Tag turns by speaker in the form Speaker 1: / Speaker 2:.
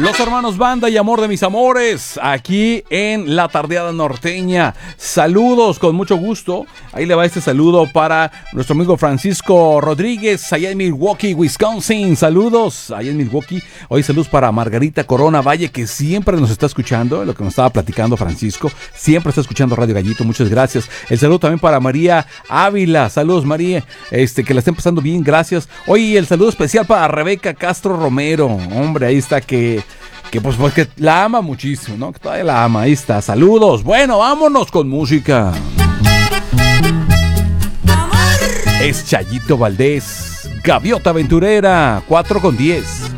Speaker 1: Los hermanos Banda y Amor de mis amores, aquí en la tardeada norteña. Saludos con mucho gusto. Ahí le va este saludo para nuestro amigo Francisco Rodríguez, allá en Milwaukee, Wisconsin. Saludos, allá en Milwaukee. Hoy saludos para Margarita Corona Valle, que siempre nos está escuchando, lo que nos estaba platicando Francisco. Siempre está escuchando Radio Gallito, muchas gracias. El saludo también para María Ávila. Saludos, María, que la estén pasando bien, gracias. Hoy el saludo especial para Rebeca Castro Romero. Hombre, ahí está que la ama muchísimo, ¿no? Que todavía la ama, ahí está, saludos. Bueno, vámonos con música. Es Chayito Valdés, Gaviota Aventurera, 4:10.